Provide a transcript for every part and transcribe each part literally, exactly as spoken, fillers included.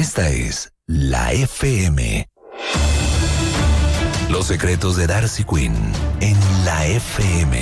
Esta es la F M. Los secretos de Darcy Quinn en la F M.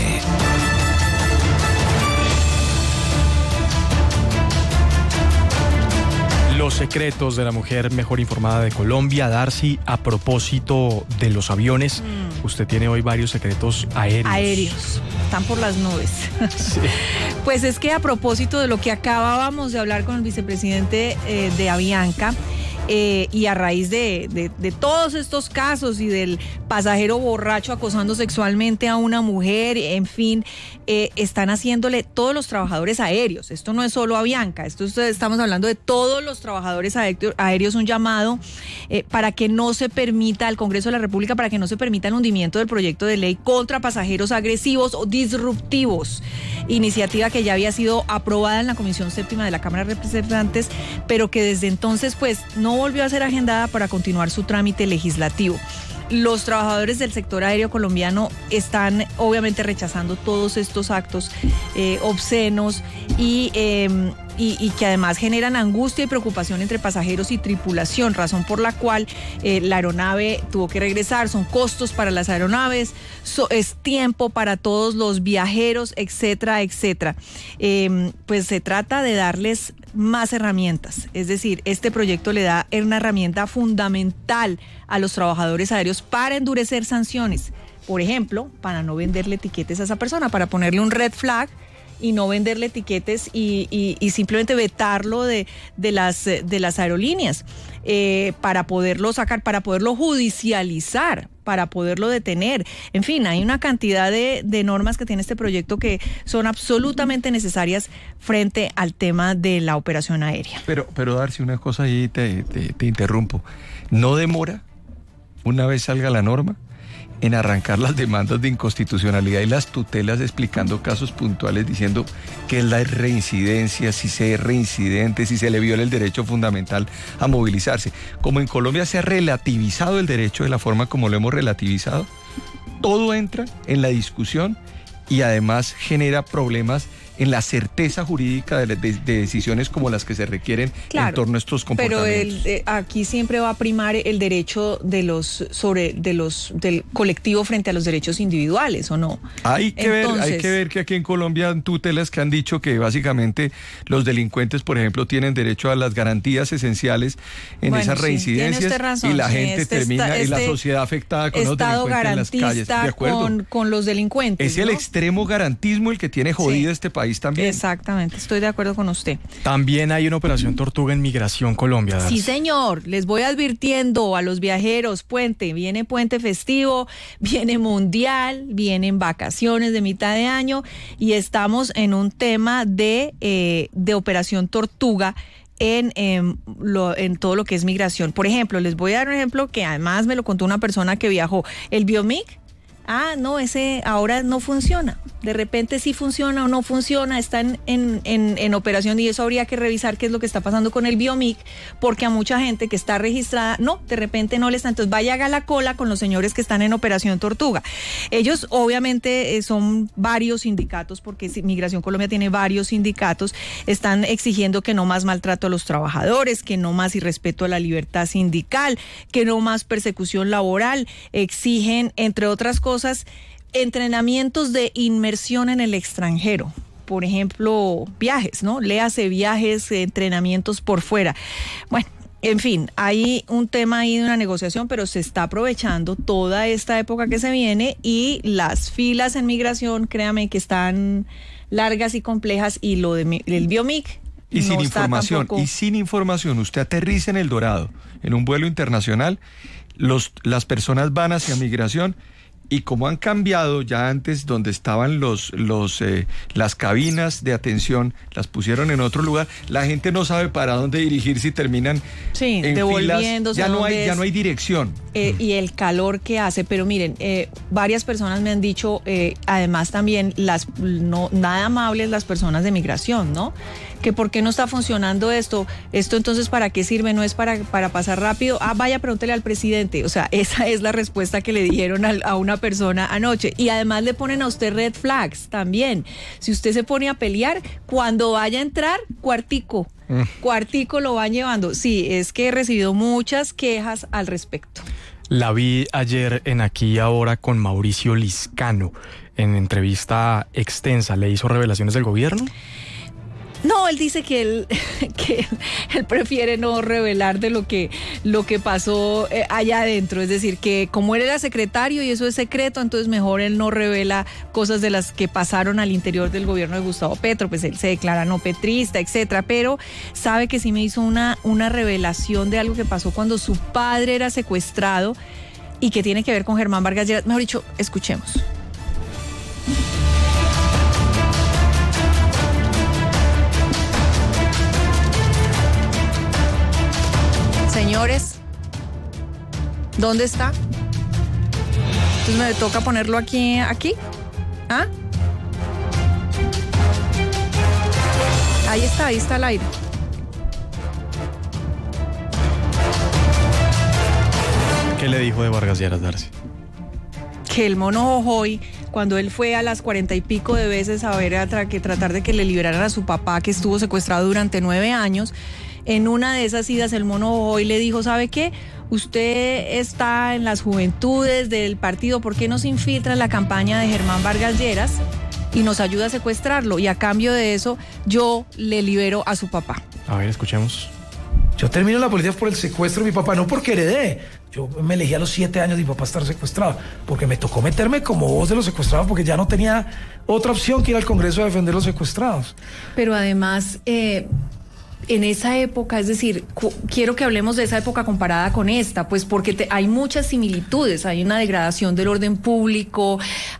Los secretos de la mujer mejor informada de Colombia. Darcy, a propósito de los aviones, mm. usted tiene hoy varios secretos aéreos. Aéreos, están por las nubes. Sí. Pues es que a propósito de lo que acabábamos de hablar con el vicepresidente eh, de Avianca, Eh, y a raíz de, de, de todos estos casos y del pasajero borracho acosando sexualmente a una mujer, en fin, eh, están haciéndole todos los trabajadores aéreos. Esto no es solo Avianca, esto es, estamos hablando de todos los trabajadores aéreos, un llamado eh, para que no se permita, al Congreso de la República, para que no se permita el hundimiento del proyecto de ley contra pasajeros agresivos o disruptivos. Iniciativa que ya había sido aprobada en la Comisión Séptima de la Cámara de Representantes, pero que desde entonces pues no volvió a ser agendada para continuar su trámite legislativo. Los trabajadores del sector aéreo colombiano están obviamente rechazando todos estos actos eh, obscenos y, eh, y, y que además generan angustia y preocupación entre pasajeros y tripulación, razón por la cual eh, la aeronave tuvo que regresar. Son costos para las aeronaves, so, es tiempo para todos los viajeros, etcétera, etcétera. Eh, pues se trata de darles más herramientas, es decir, este proyecto le da una herramienta fundamental a los trabajadores aéreos para endurecer sanciones, por ejemplo, para no venderle etiquetes a esa persona, para ponerle un red flag y no venderle etiquetes y, y, y simplemente vetarlo de, de, las, de las aerolíneas, eh, para poderlo sacar, para poderlo judicializar, para poderlo detener. En fin, hay una cantidad de, de normas que tiene este proyecto que son absolutamente necesarias frente al tema de la operación aérea. Pero, pero Darcy, una cosa ahí te, te, te interrumpo. ¿No demora, una vez salga la norma, en arrancar las demandas de inconstitucionalidad y las tutelas explicando casos puntuales, diciendo que es la reincidencia, si se es reincidente, si se le viola el derecho fundamental a movilizarse? Como en Colombia se ha relativizado el derecho de la forma como lo hemos relativizado, todo entra en la discusión y además genera problemas en la certeza jurídica de, de, de decisiones como las que se requieren, claro, en torno a estos comportamientos. Pero el, eh, aquí siempre va a primar el derecho de los sobre de los del colectivo frente a los derechos individuales, ¿o no? Hay que Entonces, ver, hay que ver que aquí en Colombia hay tutelas que han dicho que básicamente los delincuentes, por ejemplo, tienen derecho a las garantías esenciales en bueno, esas reincidencias, sí, tiene usted razón, y la sí, gente este termina está, y la este sociedad afectada con los delincuentes en las calles. ¿De acuerdo? Con, con los delincuentes. Es el ¿no? extremo garantismo el que tiene jodido, sí, este país también. Exacto. Estoy de acuerdo con usted. También hay una operación Tortuga en Migración Colombia, Darcy. Sí, señor. Les voy advirtiendo a los viajeros, puente, viene puente festivo, viene mundial, vienen vacaciones de mitad de año y estamos en un tema de, eh, de operación Tortuga En, en, lo, en todo lo que es migración. Por ejemplo, les voy a dar un ejemplo que además me lo contó una persona que viajó. El Biomic, ah, no, ese ahora no funciona. De repente sí funciona o no funciona, está en, en, en, en operación y eso habría que revisar qué es lo que está pasando con el Biomic, porque a mucha gente que está registrada, no, de repente no le está. Entonces vaya, haga la cola con los señores que están en operación Tortuga. Ellos obviamente eh, son varios sindicatos, porque Migración Colombia tiene varios sindicatos, están exigiendo que no más maltrato a los trabajadores, que no más irrespeto a la libertad sindical, que no más persecución laboral, exigen, entre otras cosas, entrenamientos de inmersión en el extranjero, por ejemplo, viajes, ¿no? Léase viajes, entrenamientos por fuera. Bueno, en fin, hay un tema ahí de una negociación, pero se está aprovechando toda esta época que se viene y las filas en migración, créame que están largas y complejas, y lo de el Biomic y no sin está información, tampoco... y sin información, usted aterriza en El Dorado, en un vuelo internacional, los, las personas van hacia migración. Y como han cambiado ya antes donde estaban los los eh, las cabinas de atención, las pusieron en otro lugar, la gente no sabe para dónde dirigirse y terminan sí, en devolviéndose. Filas. Ya no hay, ya no hay dirección. Eh, y el calor que hace, pero miren, eh, varias personas me han dicho, eh, además también las no nada amables las personas de migración, ¿no? Que por qué no está funcionando esto, esto entonces para qué sirve, no es para, para pasar rápido, ah, vaya, pregúntele al presidente. O sea, esa es la respuesta que le dijeron a, a una persona anoche. Y además le ponen a usted red flags también. Si usted se pone a pelear, cuando vaya a entrar, cuartico. Mm. Cuartico lo van llevando. Sí, es que he recibido muchas quejas al respecto. La vi ayer en Aquí y Ahora con Mauricio Liscano, en entrevista extensa. ¿Le hizo revelaciones del gobierno? No, él dice que él, que él prefiere no revelar de lo que, lo que pasó eh, allá adentro. Es decir, que como él era secretario y eso es secreto, entonces mejor él no revela cosas de las que pasaron al interior del gobierno de Gustavo Petro. Pues él se declara no petrista, etcétera. Pero sabe que sí me hizo una, una revelación de algo que pasó cuando su padre era secuestrado y que tiene que ver con Germán Vargas Lleras. Mejor dicho, escuchemos. Señores, ¿dónde está? Entonces me toca ponerlo aquí, aquí. ¿Ah? Ahí está, ahí está el aire. ¿Qué le dijo de Vargas Lleras, Darcy? Que el mono Jojoy, cuando él fue a las cuarenta y pico de veces a ver, a tra- que tratar de que le liberaran a su papá, que estuvo secuestrado durante nueve años, en una de esas idas el mono Jojoy le dijo, ¿sabe qué? Usted está en las juventudes del partido, ¿por qué no se infiltra en la campaña de Germán Vargas Lleras y nos ayuda a secuestrarlo? Y a cambio de eso, yo le libero a su papá. A ver, escuchemos. Yo termino la política por el secuestro de mi papá, no porque heredé. Yo me elegí a los siete años de mi papá estar secuestrado, porque me tocó meterme como voz de los secuestrados, porque ya no tenía otra opción que ir al Congreso a defender a los secuestrados. Pero además, eh, en esa época, es decir, cu- quiero que hablemos de esa época comparada con esta, pues porque te, hay muchas similitudes, hay una degradación del orden público,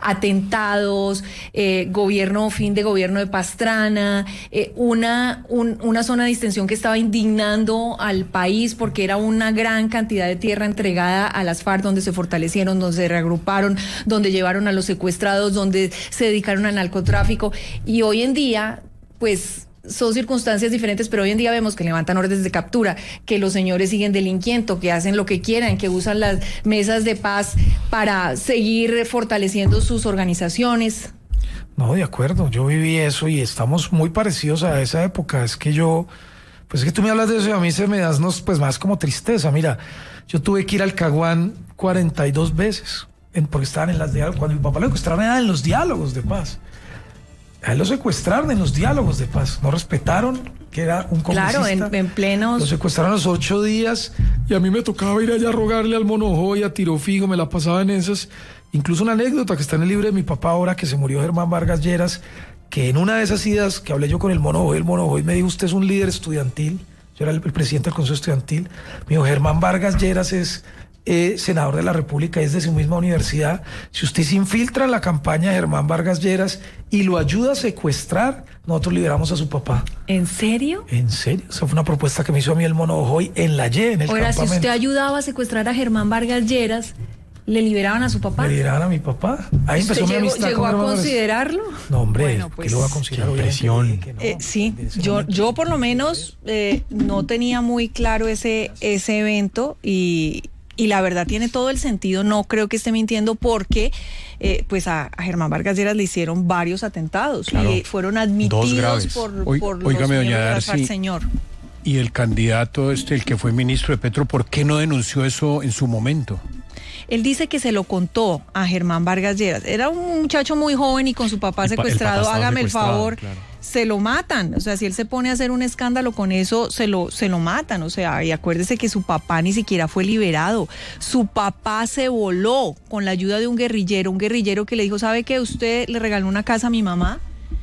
atentados, eh, gobierno, fin de gobierno de Pastrana, eh, una, un, una zona de distensión que estaba indignando al país porque era una gran cantidad de tierra entregada a las FARC, donde se fortalecieron, donde se reagruparon, donde llevaron a los secuestrados, donde se dedicaron al narcotráfico, y hoy en día, pues son circunstancias diferentes, pero hoy en día vemos que levantan órdenes de captura, que los señores siguen delinquiendo, que hacen lo que quieran, que usan las mesas de paz para seguir fortaleciendo sus organizaciones. No, de acuerdo, yo viví eso y estamos muy parecidos a esa época. Es que yo, pues es que tú me hablas de eso y a mí se me da pues más como tristeza. Mira, yo tuve que ir al Caguán cuarenta y dos veces, en, porque estaban en las diálogos, cuando mi papá lo secuestraron era en los diálogos de paz. A él lo secuestraron en los diálogos de paz, no respetaron que era un congresista. Claro, en, en plenos... Lo secuestraron los ocho días y a mí me tocaba ir allá a rogarle al mono Jojoy, a tiro fijo, me la pasaba en esas. Incluso una anécdota que está en el libro de mi papá ahora, que se murió Germán Vargas Lleras, que en una de esas idas que hablé yo con el mono Jojoy, el mono Jojoy me dijo, usted es un líder estudiantil, yo era el, el presidente del Consejo Estudiantil, me dijo, Germán Vargas Lleras es... Eh, senador de la República, es de su misma universidad. Si usted se infiltra en la campaña de Germán Vargas Lleras y lo ayuda a secuestrar, nosotros liberamos a su papá. ¿En serio? ¿En serio? Esa fue una propuesta que me hizo a mí el mono Jojoy en la Y, en el Ahora, campamento. si usted ayudaba a secuestrar a Germán Vargas Lleras, ¿le liberaban a su papá? ¿Le liberaban a mi papá? Ahí empezó mi llegó, amistad llegó con a Germán Vargas. considerarlo? No, hombre, Bueno, pues, ¿qué lo va a considerar? qué presión. Que no, Eh, sí, en ese yo, momento. yo por lo menos eh, no tenía muy claro ese, ese evento y... Y la verdad tiene todo el sentido, no creo que esté mintiendo porque eh, pues a, a Germán Vargas Lleras le hicieron varios atentados, claro, y fueron admitidos graves. por, Oí- por los óigame, doña miembros de la Darcy. FARC, señor. Y el candidato, este, el que fue ministro de Petro, ¿por qué no denunció eso en su momento? Él dice que se lo contó a Germán Vargas Lleras. Era un muchacho muy joven y con su papá El pa- el secuestrado, papá estaba hágame el secuestrado, favor, claro. se lo matan. O sea, si él se pone a hacer un escándalo con eso, se lo, se lo matan. O sea, y acuérdese que su papá ni siquiera fue liberado. Su papá se voló con la ayuda de un guerrillero, un guerrillero que le dijo, ¿sabe qué? Usted le regaló una casa a mi mamá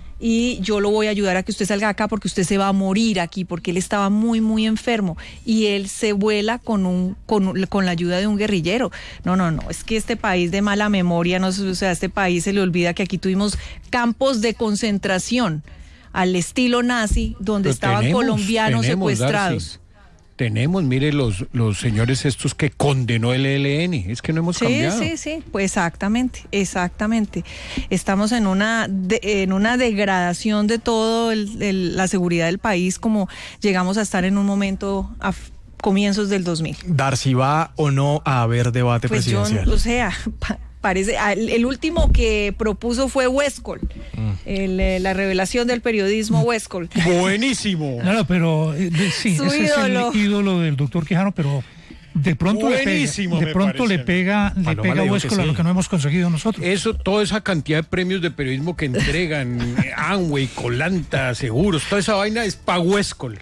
y yo lo voy a ayudar a que usted salga acá porque usted se va a morir aquí, porque él estaba muy, muy enfermo. Y él se vuela con un, con, un- con la ayuda de un guerrillero. No, no, no, es que este país de mala memoria, no, o sea, este país se le olvida que aquí tuvimos campos de concentración al estilo nazi, donde Pero estaban tenemos, colombianos tenemos, secuestrados. Darcy. Tenemos, mire, los, los señores estos que condenó el E L N, es que no hemos Sí, cambiado. sí, sí, pues exactamente, exactamente. Estamos en una de- en una degradación de todo el- el- la seguridad del país, como llegamos a estar en un momento a f- comienzos del dos mil. Darcy, ¿va o no a haber debate Pues yo, presidencial? o sea, pa- parece, el último que propuso fue Westcol, mm. el, la revelación del periodismo Westcol. Buenísimo. No, no, pero eh, sí, Su ese ídolo. es el ídolo del doctor Quijano, pero de pronto Buenísimo, le pega, de pronto le pega, le Paloma pega le a dijo Westcol que a lo sí. que no hemos conseguido nosotros. Eso, toda esa cantidad de premios de periodismo que entregan, Amway, Colanta, Seguros, toda esa vaina es pa' Westcol.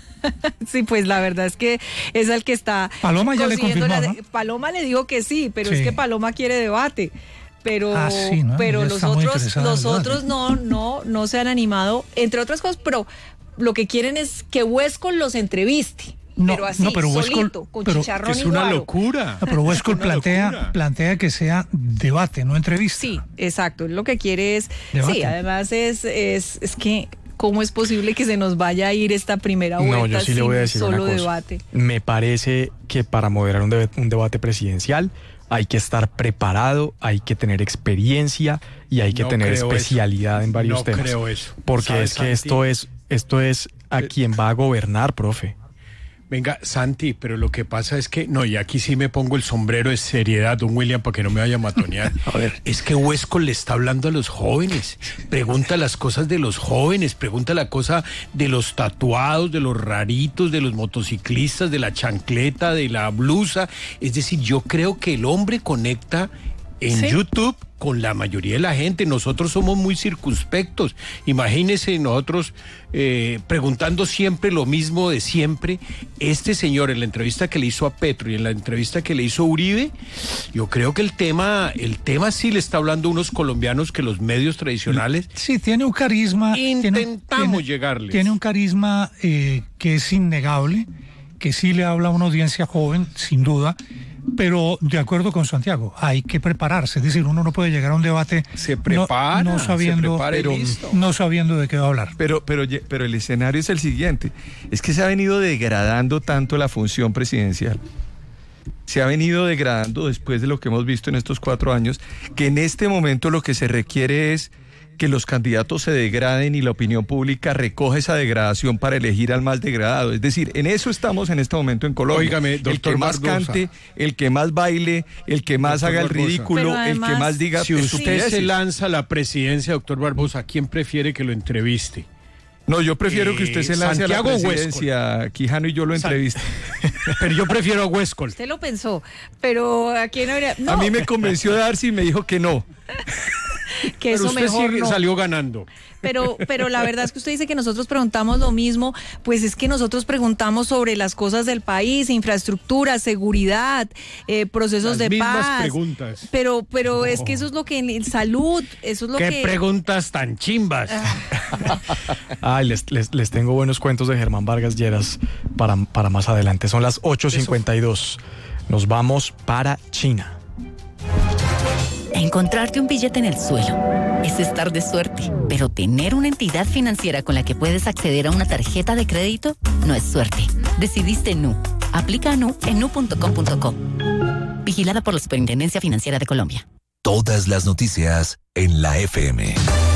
Sí, pues la verdad es que es el que está... Paloma ya le confirmó, la, ¿no? Paloma le dijo que sí, pero Sí. es que Paloma quiere debate. Pero, Ah, sí, ¿no? pero Ella los está muy otros, interesada en los el debate. otros no, no, no se han animado, entre otras cosas, pero lo que quieren es que Westcol los entreviste. No, pero así, no, pero Westcol- solito, con pero chicharrón Es y una guaro. locura. No, pero Westcol Es una plantea, locura. plantea que sea debate, no entrevista. Sí, exacto. Lo que quiere es. Debate. Sí, además es, es, es que. ¿Cómo es posible que se nos vaya a ir esta primera vuelta No, yo sí sin le voy a decir solo una cosa. debate? Me parece que para moderar un, deb- un debate presidencial hay que estar preparado, hay que tener experiencia y hay que No tener creo especialidad eso. en varios No temas. creo eso. Porque ¿Sabes, es que Santi? esto es, esto es a quien va a gobernar, profe. Venga, Santi, pero lo que pasa es que, no, y aquí sí me pongo el sombrero de seriedad, don William, para que no me vaya a matonear. A ver, es que Westcol le está hablando a los jóvenes, pregunta las cosas de los jóvenes, pregunta la cosa de los tatuados, de los raritos, de los motociclistas, de la chancleta, de la blusa. Es decir, yo creo que el hombre conecta en ¿Sí? YouTube con la mayoría de la gente. Nosotros somos muy circunspectos. Imagínense nosotros eh, preguntando siempre lo mismo de siempre. Este señor, en la entrevista que le hizo a Petro y en la entrevista que le hizo a Uribe, yo creo que el tema, el tema sí le está hablando a unos colombianos que los medios tradicionales Sí, tiene un carisma. intentamos tiene, tiene- llegarles. Tiene un carisma eh, que es innegable, que sí le habla a una audiencia joven, sin duda, pero de acuerdo con Santiago, hay que prepararse. Es decir, uno no puede llegar a un debate Se no- prepara, no, se sabiendo, prepara y pero- listo. no sabiendo de qué va a hablar. Pero, pero, ye- pero el escenario es el siguiente. Es que se ha venido degradando tanto la función presidencial. Se ha venido degradando después de lo que hemos visto en estos cuatro años, que en este momento lo que se requiere es que los candidatos se degraden y la opinión pública recoge esa degradación para elegir al más degradado. Es decir, en eso estamos en este momento en Colombia. Óigame, el doctor que más Barbosa. cante, el que más baile, el que más Doctor haga el Barbosa. ridículo, Pero el que además, más diga Si usted estupideces. se lanza a la presidencia, doctor Barbosa, ¿a quién prefiere que lo entreviste? No, yo prefiero que usted se lance a la Santiago presidencia. Quijano y yo lo entreviste. Pero yo prefiero a Westcol. Usted lo pensó, pero ¿a quién habría? No, A mí me convenció Darcy y me dijo que no. que Pero eso usted mejor sí no. salió ganando. Pero, pero la verdad es que usted dice que nosotros preguntamos lo mismo, pues es que nosotros preguntamos sobre las cosas del país, infraestructura, seguridad, eh, procesos Las de mismas paz. preguntas. Pero, pero es que eso es lo que en salud, eso es lo ¿Qué que. preguntas tan chimbas? Ay, les, les, les tengo buenos cuentos de Germán Vargas Lleras para, para más adelante. Son las ocho cincuenta y dos. Nos vamos para China. Encontrarte un billete en el suelo es estar de suerte, pero tener una entidad financiera con la que puedes acceder a una tarjeta de crédito no es suerte. Decidiste Nu. Aplica a Nu en nu punto com punto co. Vigilada por la Superintendencia Financiera de Colombia. Todas las noticias en la F M.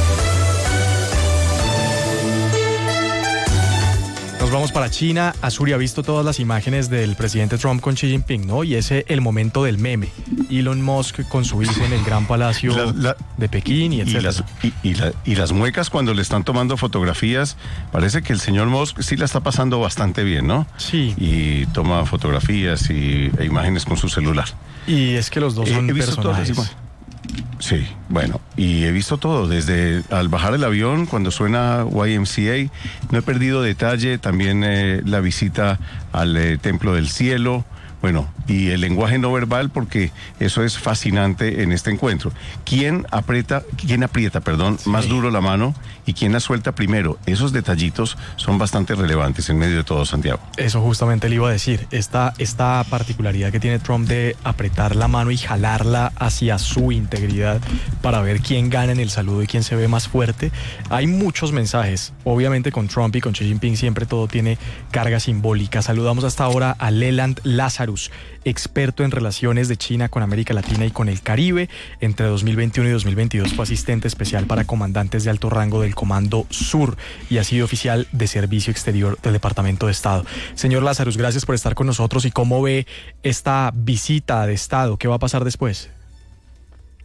Nos vamos para China. Azuri ha visto todas las imágenes del presidente Trump con Xi Jinping, ¿no? Y ese el momento del meme. Elon Musk con su hijo en el Gran Palacio La- la- de Pekín y Y etcétera. las, y, y la- y las muecas cuando le están tomando fotografías, parece que el señor Musk sí la está pasando bastante bien, ¿no? Sí. Y toma fotografías y, e imágenes con su celular. Y es que los dos Eh, son he visto todas las personajes. imágenes. Sí, bueno, y he visto todo, desde al bajar el avión, cuando suena Y M C A, no he perdido detalle, también eh, la visita al eh, Templo del Cielo, bueno, y el lenguaje no verbal, porque eso es fascinante en este encuentro. ¿Quién aprieta, quién aprieta, perdón, más duro la mano y quién la suelta primero? Esos detallitos son bastante relevantes en medio de todo, Santiago. Eso justamente le iba a decir. Esta, esta particularidad que tiene Trump de apretar la mano y jalarla hacia su integridad para ver quién gana en el saludo y quién se ve más fuerte. Hay muchos mensajes. Obviamente con Trump y con Xi Jinping siempre todo tiene carga simbólica. Saludamos hasta ahora a Leland Lázaro, experto en relaciones de China con América Latina y con el Caribe. Entre dos mil veintiuno y dos mil veintidós fue asistente especial para comandantes de alto rango del Comando Sur y ha sido oficial de Servicio Exterior del Departamento de Estado. Señor Lázaro, gracias por estar con nosotros. ¿Y cómo ve esta visita de Estado? ¿Qué va a pasar después?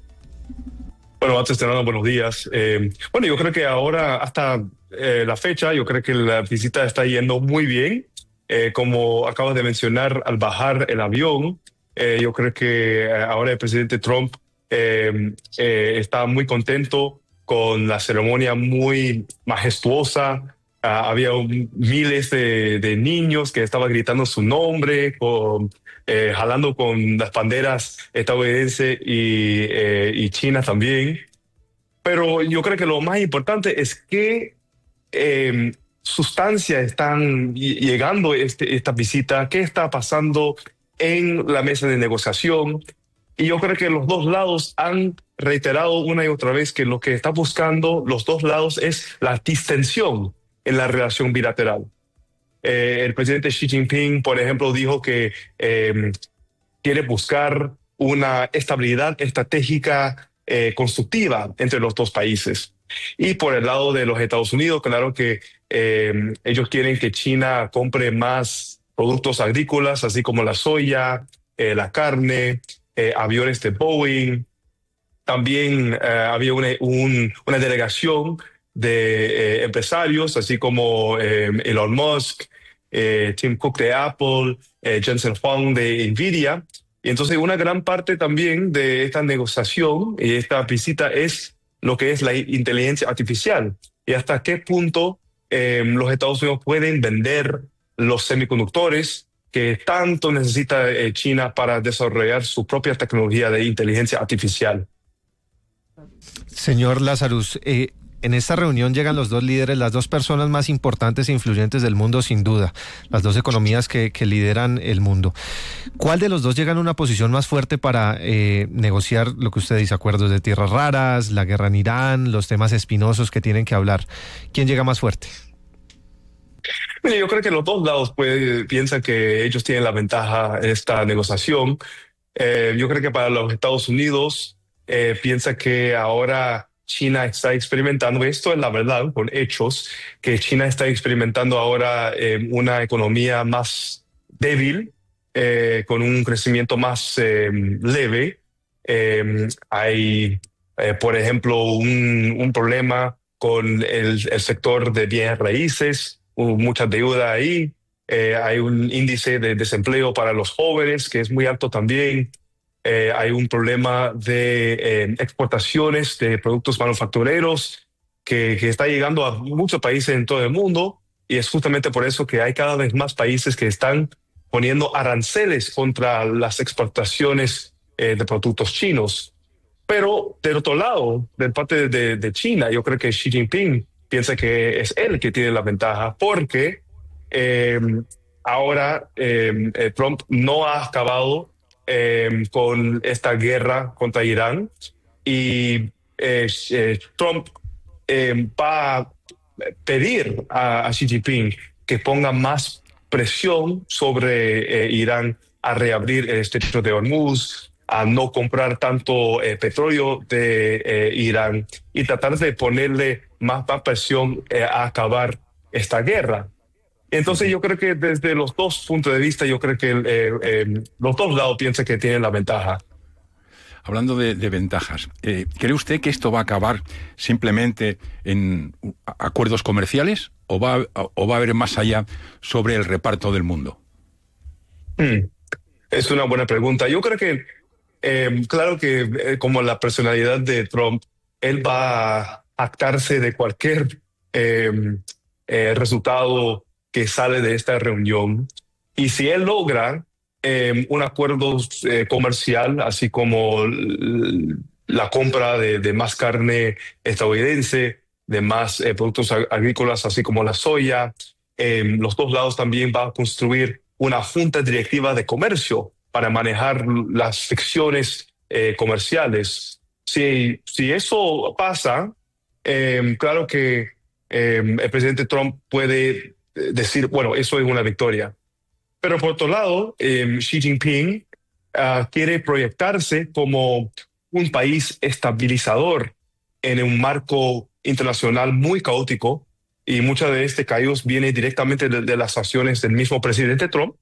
Bueno, antes de nada, buenos días. Eh, bueno, yo creo que ahora, hasta eh, la fecha, yo creo que la visita está yendo muy bien. Eh, como acabas de mencionar, al bajar el avión, eh, yo creo que ahora el presidente Trump eh, eh, está muy contento con la ceremonia muy majestuosa. Uh, había un, miles de, de niños que estaban gritando su nombre, con, eh, jalando con las banderas estadounidenses y, eh, y China también. Pero yo creo que lo más importante es que eh, sustancias están llegando este, esta visita, qué está pasando en la mesa de negociación. Y yo creo que los dos lados han reiterado una y otra vez que lo que está buscando los dos lados es la distensión en la relación bilateral. Eh, el presidente Xi Jinping, por ejemplo, dijo que eh, quiere buscar una estabilidad estratégica eh, constructiva entre los dos países. Y por el lado de los Estados Unidos, claro que eh, ellos quieren que China compre más productos agrícolas, así como la soya, eh, la carne, eh, aviones de Boeing. También eh, había una, un, una delegación de eh, empresarios, así como eh, Elon Musk, eh, Tim Cook de Apple, eh, Jensen Huang de Nvidia. Y entonces una gran parte también de esta negociación y esta visita es lo que es la inteligencia artificial y hasta qué punto eh, los Estados Unidos pueden vender los semiconductores que tanto necesita eh, China para desarrollar su propia tecnología de inteligencia artificial. Señor Lazarus, eh, en esta reunión llegan los dos líderes, las dos personas más importantes e influyentes del mundo, sin duda, las dos economías que, que lideran el mundo. ¿Cuál de los dos llega en una posición más fuerte para eh, negociar lo que usted dice, acuerdos de tierras raras, la guerra en Irán, los temas espinosos que tienen que hablar? ¿Quién llega más fuerte? Mire, yo creo que los dos lados pues, piensan que ellos tienen la ventaja en esta negociación. Eh, yo creo que para los Estados Unidos eh, piensa que ahora China está experimentando, esto es la verdad, con hechos, que China está experimentando ahora eh, una economía más débil, eh, con un crecimiento más eh, leve. Eh, hay, eh, por ejemplo, un, un problema con el, el sector de bienes raíces, hubo mucha deuda ahí. Eh, hay un índice de desempleo para los jóvenes que es muy alto también. Eh, hay un problema de eh, exportaciones de productos manufactureros que, que está llegando a muchos países en todo el mundo y es justamente por eso que hay cada vez más países que están poniendo aranceles contra las exportaciones eh, de productos chinos. Pero del otro lado, del parte de, de China, yo creo que Xi Jinping piensa que es él que tiene la ventaja porque eh, ahora eh, Trump no ha acabado Eh, con esta guerra contra Irán y eh, eh, Trump eh, va a pedir a, a Xi Jinping que ponga más presión sobre eh, Irán a reabrir el estrecho de Hormuz, a no comprar tanto eh, petróleo de eh, Irán y tratar de ponerle más, más presión eh, a acabar esta guerra. Entonces yo creo que desde los dos puntos de vista, yo creo que eh, eh, los dos lados piensan que tienen la ventaja. Hablando de, de ventajas, eh, ¿cree usted que esto va a acabar simplemente en acuerdos comerciales o va, o va a haber más allá sobre el reparto del mundo? Hmm. Es una buena pregunta. Yo creo que, eh, claro que eh, como la personalidad de Trump, él va a actarse de cualquier eh, eh, resultado que sale de esta reunión. Y si él logra eh, un acuerdo eh, comercial, así como la compra de, de más carne estadounidense, de más eh, productos agrícolas, así como la soya, eh, los dos lados también van a construir una junta directiva de comercio para manejar las fricciones eh, comerciales. Si, si eso pasa, eh, claro que eh, el presidente Trump puede decir, bueno, eso es una victoria. Pero por otro lado, eh, Xi Jinping uh, quiere proyectarse como un país estabilizador en un marco internacional muy caótico y mucha de este caos viene directamente de, de las acciones del mismo presidente Trump.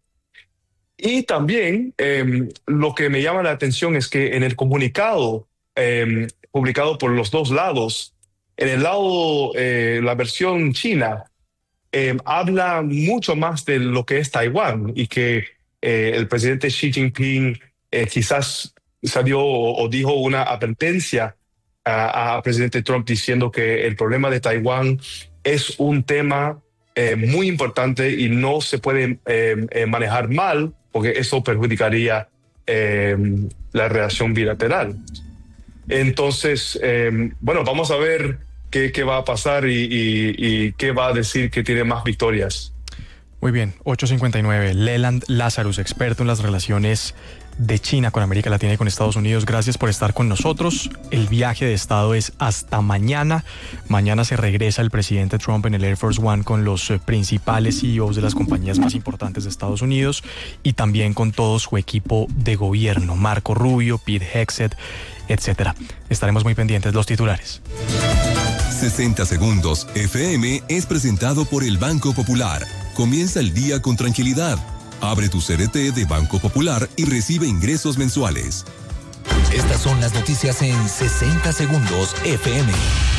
Y también eh, lo que me llama la atención es que en el comunicado eh, publicado por los dos lados. En el lado, eh, la versión china, eh, habla mucho más de lo que es Taiwán y que eh, el presidente Xi Jinping eh, quizás salió o, o dijo una advertencia a, a presidente Trump diciendo que el problema de Taiwán es un tema eh, muy importante y no se puede eh, eh, manejar mal porque eso perjudicaría eh, la relación bilateral. Entonces, eh, bueno, vamos a ver qué, qué va a pasar y, y, y qué va a decir que tiene más victorias. Muy bien, ocho cincuenta y nueve. Leland Lazarus, experto en las relaciones de China con América Latina y con Estados Unidos. Gracias por estar con nosotros. El viaje de Estado es hasta mañana. Mañana se regresa el presidente Trump en el Air Force One con los eh, principales C E Os de las compañías más importantes de Estados Unidos y también con todo su equipo de gobierno, Marco Rubio, Pete Hegseth, etcétera. Estaremos muy pendientes. Los titulares. sesenta segundos F M es presentado por el Banco Popular. Comienza el día con tranquilidad. Abre tu C D T de Banco Popular y recibe ingresos mensuales. Estas son las noticias en sesenta segundos F M.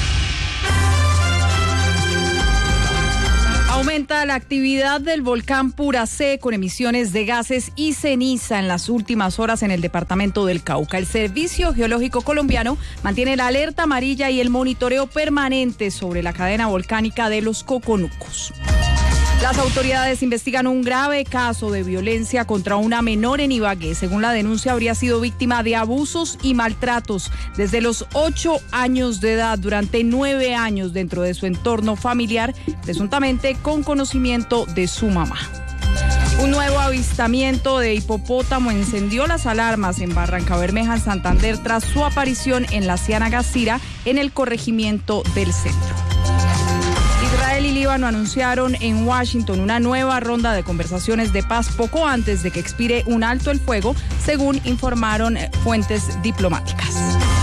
Aumenta la actividad del volcán Puracé con emisiones de gases y ceniza en las últimas horas en el departamento del Cauca. El Servicio Geológico Colombiano mantiene la alerta amarilla y el monitoreo permanente sobre la cadena volcánica de los Coconucos. Las autoridades investigan un grave caso de violencia contra una menor en Ibagué. Según la denuncia, habría sido víctima de abusos y maltratos desde los ocho años de edad durante nueve años dentro de su entorno familiar, presuntamente con conocimiento de su mamá. Un nuevo avistamiento de hipopótamo encendió las alarmas en Barrancabermeja, en Santander, tras su aparición en la Ciénaga Sira, en el corregimiento del centro. Israel y Líbano anunciaron en Washington una nueva ronda de conversaciones de paz poco antes de que expire un alto el fuego, según informaron fuentes diplomáticas.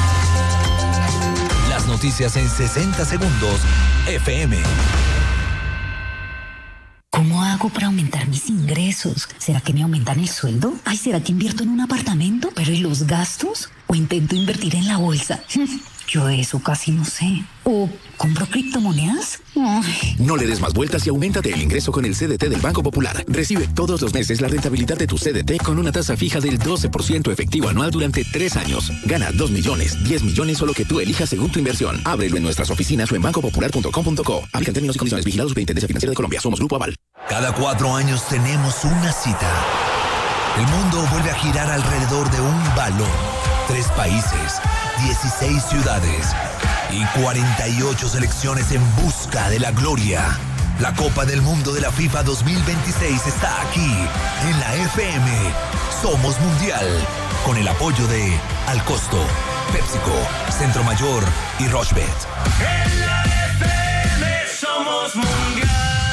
Las noticias en sesenta segundos F M. ¿Cómo hago para aumentar mis ingresos? ¿Será que me aumentan el sueldo? Ay, ¿será que invierto en un apartamento? ¿Pero y los gastos? ¿O intento invertir en la bolsa? Yo eso casi no sé. ¿O compro criptomonedas? Ay. No le des más vueltas y auméntate el ingreso con el C D T del Banco Popular. Recibe todos los meses la rentabilidad de tu C D T con una tasa fija del doce por ciento efectivo anual durante tres años. Gana dos millones, diez millones o lo que tú elijas según tu inversión. Ábrelo en nuestras oficinas o en banco popular punto com punto co. Aplican términos y condiciones. Vigilados Superintendencia Financiera de Colombia. Somos Grupo Aval. Cada cuatro años tenemos una cita. El mundo vuelve a girar alrededor de un balón. Tres países, dieciséis ciudades y cuarenta y ocho selecciones en busca de la gloria. La Copa del Mundo de la FIFA dos mil veintiséis está aquí, en la F M. Somos Mundial, con el apoyo de Al Costo, PepsiCo, Centro Mayor y Rochebet. En la F M somos Mundial.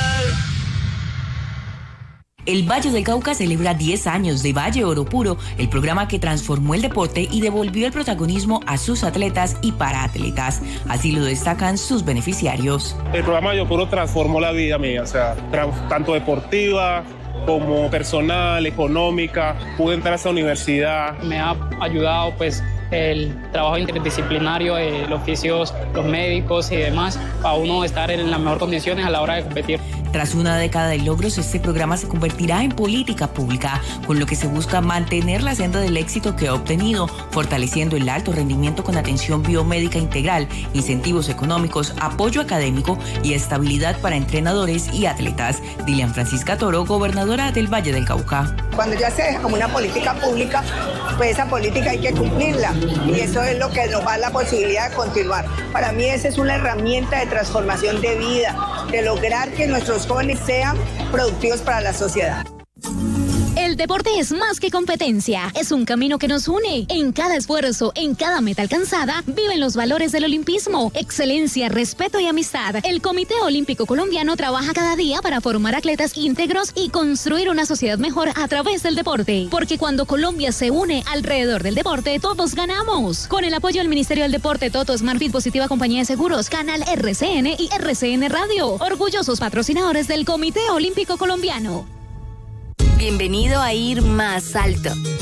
El Valle del Cauca celebra diez años de Valle Oro Puro, el programa que transformó el deporte y devolvió el protagonismo a sus atletas y paraatletas. Así lo destacan sus beneficiarios. El programa Valle Oro Puro transformó la vida mía, o sea, tanto deportiva como personal, económica. Pude entrar a esta universidad. Me ha ayudado pues el trabajo interdisciplinario, eh, los oficios, los médicos y demás, para uno estar en las mejores condiciones a la hora de competir. Tras una década de logros, este programa se convertirá en política pública, con lo que se busca mantener la senda del éxito que ha obtenido, fortaleciendo el alto rendimiento con atención biomédica integral, incentivos económicos, apoyo académico y estabilidad para entrenadores y atletas. Dilian Francisca Toro, gobernadora del Valle del Cauca. Cuando ya se deja como una política pública, pues esa política hay que cumplirla y eso es lo que nos da la posibilidad de continuar. Para mí esa es una herramienta de transformación de vida, de lograr que nuestros jóvenes sean productivos para la sociedad. El deporte es más que competencia, es un camino que nos une. En cada esfuerzo, en cada meta alcanzada, viven los valores del olimpismo, excelencia, respeto y amistad. El Comité Olímpico Colombiano trabaja cada día para formar atletas íntegros y construir una sociedad mejor a través del deporte. Porque cuando Colombia se une alrededor del deporte, todos ganamos. Con el apoyo del Ministerio del Deporte, Toto, Smartfit, Positiva Compañía de Seguros, Canal R C N y R C N Radio. Orgullosos patrocinadores del Comité Olímpico Colombiano. Bienvenido a ir más alto.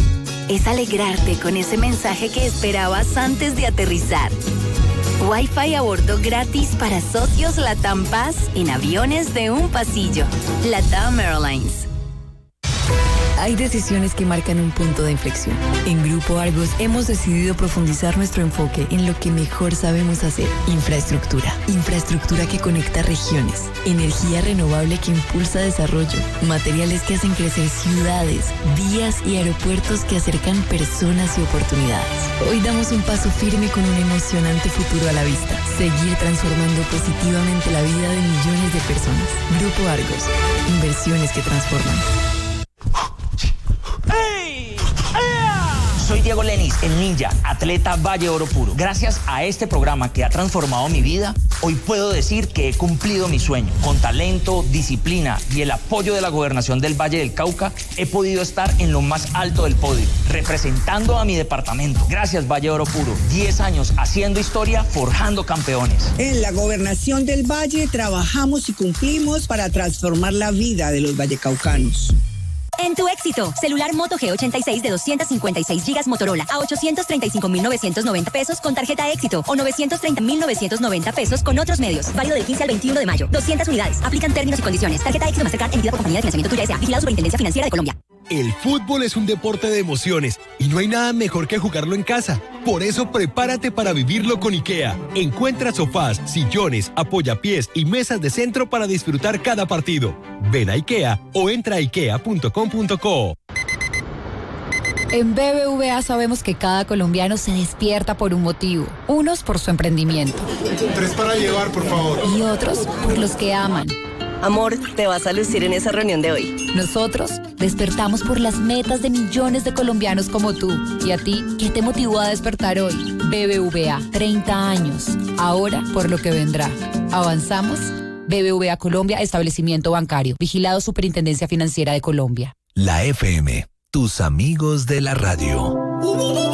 es alegrarte con ese mensaje que esperabas antes de aterrizar. Wi-Fi a bordo gratis para socios LATAM Paz en aviones de un pasillo. LATAM Airlines. Hay decisiones que marcan un punto de inflexión. En Grupo Argos hemos decidido profundizar nuestro enfoque en lo que mejor sabemos hacer. Infraestructura. Infraestructura que conecta regiones. Energía renovable que impulsa desarrollo. Materiales que hacen crecer ciudades, vías y aeropuertos que acercan personas y oportunidades. Hoy damos un paso firme con un emocionante futuro a la vista. Seguir transformando positivamente la vida de millones de personas. Grupo Argos. Inversiones que transforman. ¡Hey! Soy Diego Lenis, el ninja, atleta Valle Oro Puro. Gracias a este programa que ha transformado mi vida, hoy puedo decir que he cumplido mi sueño. Con talento, disciplina y el apoyo de la Gobernación del Valle del Cauca, he podido estar en lo más alto del podio, representando a mi departamento. Gracias, Valle Oro Puro. diez años haciendo historia, forjando campeones. En la Gobernación del Valle trabajamos y cumplimos para transformar la vida de los vallecaucanos. En tu éxito, celular Moto G ochenta y seis de doscientos cincuenta y seis gigas Motorola a ochocientos treinta y cinco mil novecientos noventa pesos con tarjeta éxito o novecientos treinta mil novecientos noventa pesos con otros medios. Válido del quince al veintiuno de mayo. doscientas unidades. Aplican términos y condiciones. Tarjeta éxito Mastercard emitida por Compañía de Financiamiento Tuya S A. Vigilado Superintendencia Financiera de Colombia. El fútbol es un deporte de emociones y no hay nada mejor que jugarlo en casa. Por eso prepárate para vivirlo con IKEA. Encuentra sofás, sillones, apoyapiés y mesas de centro para disfrutar cada partido. Ven a IKEA o entra a ikea punto com punto co. En B B V A sabemos que cada colombiano se despierta por un motivo. Unos por su emprendimiento. Tres para llevar, por favor. Y otros por los que aman. Amor, te vas a lucir en esa reunión de hoy. Nosotros despertamos por las metas de millones de colombianos como tú. ¿Y a ti qué te motivó a despertar hoy? B B V A, treinta años. Ahora por lo que vendrá. ¿Avanzamos? B B V A Colombia, establecimiento bancario. Vigilado Superintendencia Financiera de Colombia. La F M, tus amigos de la radio.